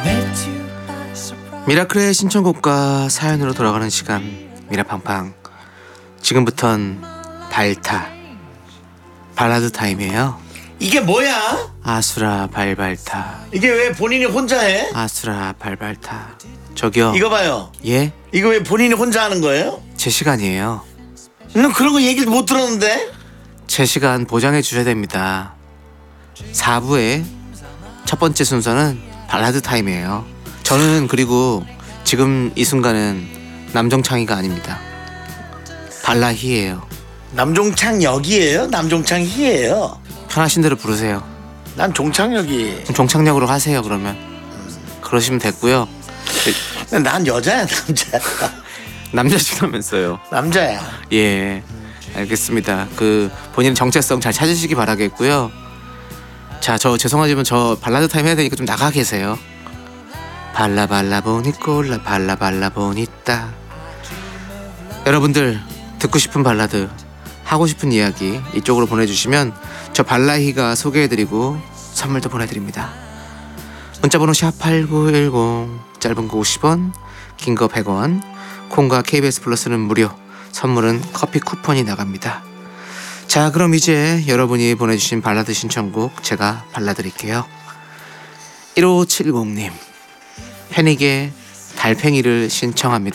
미라클의 신청곡과 사연으로 돌아가는 시간, 미라팡팡. 지금부턴 발타 발라드 타임이에요. 이게 뭐야? 아수라 발발타. 이게 왜 본인이 혼자 해? 아수라 발발타. 저기요. 이거 봐요. 예? 이거 왜 본인이 혼자 하는 거예요? 제 시간이에요. 난 그런 거 얘기를 못 들었는데. 제 시간 보장해 주셔야 됩니다. 4부의 첫 번째 순서는 발라드 타임이에요. 저는 그리고 지금 이 순간은 남정창이가 아닙니다. 발라희예요. 남종창역이에요? 남종창희예요? 편하신 대로 부르세요. 난 종창역이. 종착역으로 하세요. 그러면 그러시면 됐고요. 난 여자야, 남자야? 남자시라면서요. 남자야. 예, 알겠습니다. 그 본인 정체성 잘 찾으시기 바라겠고요. 자, 저 죄송하지만 저 발라드 타임 해야 되니까 좀 나가 계세요. 발라 보니꼴라 발라 보니따. 여러분들 듣고 싶은 발라드, 하고 싶은 이야기 이쪽으로 보내주시면 저 발라희가 소개해드리고 선물도 보내드립니다. 문자번호 샵8910, 짧은 거 50원, 긴 거 100원, 콩과 KBS 플러스는 무료. 선물은 커피 쿠폰이 나갑니다. 자, 그럼 이제 여러분이 보내주신 발라드 신청곡 제가 발라드릴게요. 1570님, 패닉의 달팽이를 신청합니다.